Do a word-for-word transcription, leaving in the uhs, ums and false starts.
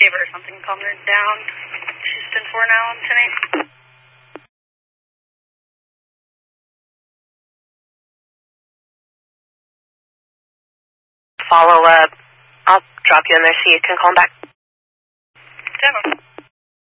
gave her something, calmed her down. She's ten four now on ten eight. Follow up. I'll drop you in there so you can call back. ten.